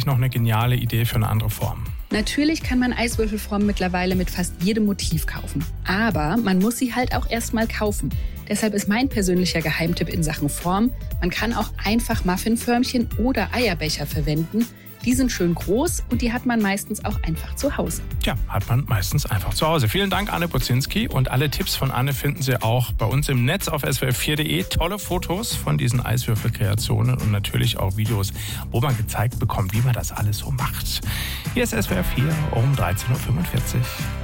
eigentlich noch eine geniale Idee für eine andere Form. Natürlich kann man Eiswürfelformen mittlerweile mit fast jedem Motiv kaufen. Aber man muss sie halt auch erstmal kaufen. Deshalb ist mein persönlicher Geheimtipp in Sachen Form: Man kann auch einfach Muffinförmchen oder Eierbecher verwenden. Die sind schön groß und die hat man meistens auch einfach zu Hause. Ja, hat man meistens einfach zu Hause. Vielen Dank, Anne Bozinski. Und alle Tipps von Anne finden Sie auch bei uns im Netz auf swr4.de. Tolle Fotos von diesen Eiswürfelkreationen und natürlich auch Videos, wo man gezeigt bekommt, wie man das alles so macht. Hier ist SWR 4 um 13.45 Uhr.